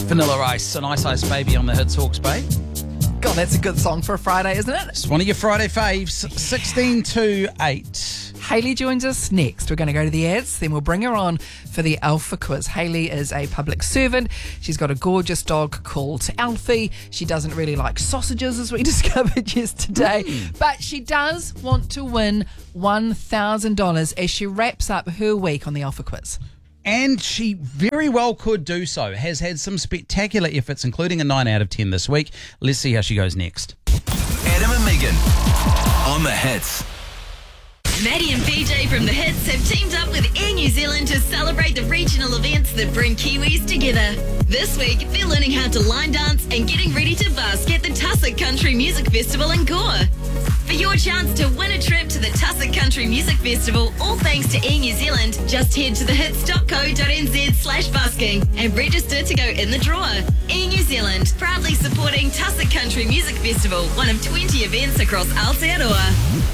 Vanilla Ice and Ice Ice Baby on the hits Hawke's Bay. God, that's a good song for a Friday, isn't it? It's one of your Friday faves, 16 to 8. Hayley joins us next. We're going to go to the ads, then we'll bring her on for the Alpha Quiz. Hayley is a public servant. She's got a gorgeous dog called Alfie. She doesn't really like sausages, as we discovered yesterday, but she does want to win $1,000 as she wraps up her week on the Alpha Quiz. And she very well could do so. Has had some spectacular efforts, including a 9 out of 10 this week. Let's see how she goes next. Adam and Megan on the hits. Maddie and PJ from The Hits have teamed up with Air New Zealand to celebrate the regional events that bring Kiwis together. This week, they're learning how to line dance and getting ready to busk at the Tussock Country Music Festival in Gore. For your chance to win a trip to the Tussock Country Music Festival, all thanks to Air New Zealand, just head to thehits.co.nz/busking and register to go in the draw. Air New Zealand, proudly supporting Tussock Country Music Festival, one of 20 events across Aotearoa.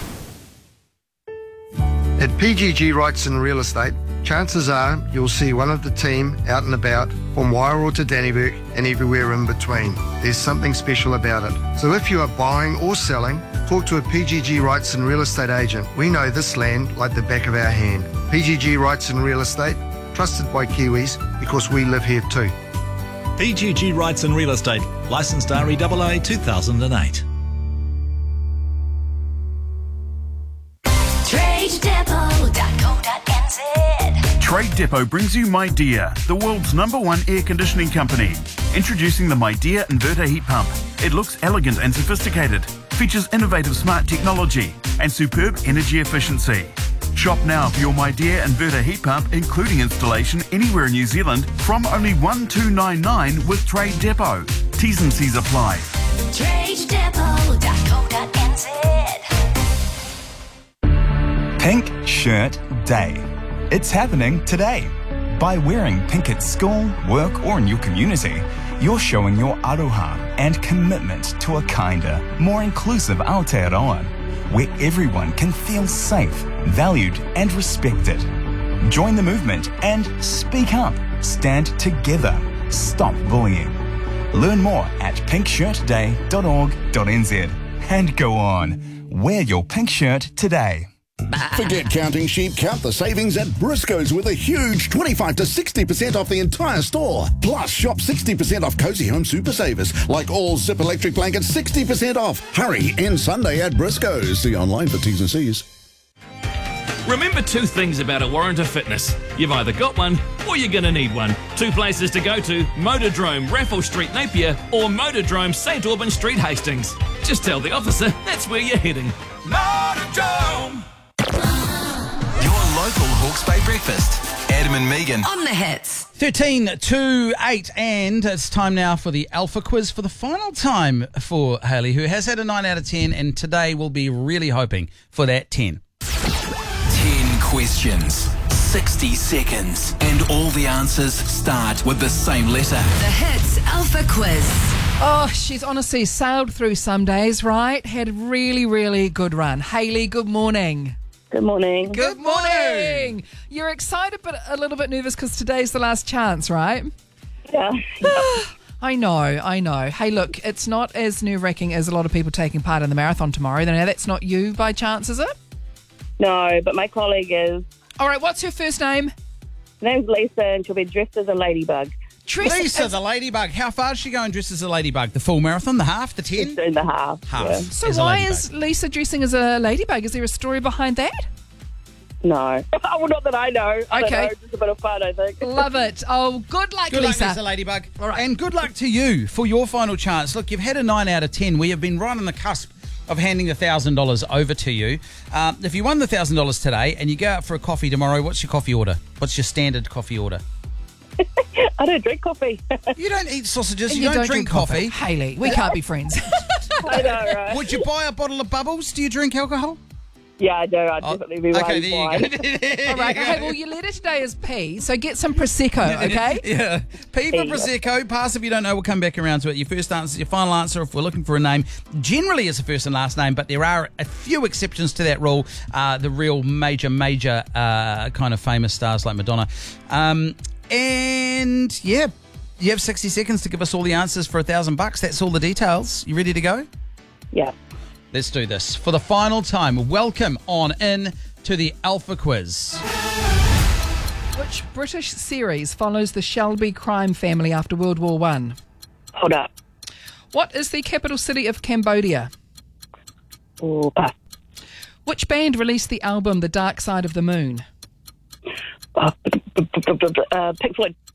At PGG Wrightson Real Estate, chances are you'll see one of the team out and about from Wairoa to Dannevirke and everywhere in between. There's something special about it. So if you are buying or selling, talk to a PGG Wrightson Real Estate agent. We know this land like the back of our hand. PGG Wrightson Real Estate, trusted by Kiwis because we live here too. PGG Wrightson Real Estate, licensed REAA 2008. Trade Depot brings you MyDear, the world's #1 air conditioning company. Introducing the MyDear inverter heat pump. It looks elegant and sophisticated, features innovative smart technology and superb energy efficiency. Shop now for your MyDear inverter heat pump, including installation anywhere in New Zealand from only $1,299 with Trade Depot. T's and C's apply. TradeDepot.co.nz. Pink Shirt Day. It's happening today. By wearing pink at school, work or in your community, you're showing your aroha and commitment to a kinder, more inclusive Aotearoa, where everyone can feel safe, valued and respected. Join the movement and speak up. Stand together. Stop bullying. Learn more at pinkshirtday.org.nz and go on. Wear your pink shirt today. Forget counting sheep, count the savings at Briscoe's with a huge 25 to 60% off the entire store. Plus, shop 60% off Cozy Home Super Savers, like all Zip electric blankets, 60% off. Hurry, end Sunday at Briscoe's. See online for T's and C's. Remember 2 things about a Warrant Fitness. You've either got one or you're going to need one. 2 places to go to: Motordrome, Raffle Street, Napier, or Motordrome, St Albans Street, Hastings. Just tell the officer that's where you're heading. Motordrome! Your local Hawke's Bay breakfast. Adam and Megan On the hits. 13 to 8, and it's time now for the Alpha Quiz for the final time for Hayley, who has had a 9 out of 10, and today we'll be really hoping for that 10. 10 questions, 60 seconds, and all the answers start with the same letter. The Hits Alpha Quiz. Oh, she's honestly sailed through some days, right? Had a really, really good run. Hayley, good morning. Good morning. Good morning. You're excited but a little bit nervous because today's the last chance, right? Yeah. I know. Hey, look, it's not as nerve-wracking as a lot of people taking part in the marathon tomorrow. Now, that's not you by chance, is it? No, but my colleague is. All right, what's her first name? Her name's Lisa, and she'll be dressed as a ladybug. Lisa, the ladybug. How far is she going dressed as a ladybug? The full marathon, the half, the 10? It's in the half. Yeah. So why is Lisa dressing as a ladybug? Is there a story behind that? No. Well, not that I know. I don't Okay. know. Just a bit of fun, I think. Love it. Oh, good luck, Good Lisa. luck, Lisa Ladybug. All right. And good luck to you for your final chance. Look, you've had a 9 out of 10. We have been right on the cusp of handing the $1,000 over to you. If you won the $1,000 today and you go out for a coffee tomorrow, what's your coffee order? What's your standard coffee order? I don't drink coffee. You don't eat sausages. And You don't drink coffee. Hayley, we can't be friends. I know, right? Would you buy a bottle of Bubbles? Do you drink alcohol? Yeah, I do. I'd definitely be Okay, wine. there you go. All right. Okay, well, your letter today is P, so get some Prosecco, okay? Yeah. P for Prosecco. Pass if you don't know. We'll come back around to it. Your first answer, your final answer, if we're looking for a name, generally is a first and last name, but there are a few exceptions to that rule. The real major kind of famous stars like Madonna. And, yeah, You have 60 seconds to give us all the answers for $1,000. That's all the details. You ready to go? Yeah. Let's do this. For the final time, welcome on in to the Alpha Quiz. Which British series follows the Shelby crime family after World War I? Hold up. What is the capital city of Cambodia? Oh, pass. Which band released the album The Dark Side of the Moon? Pink Floyd.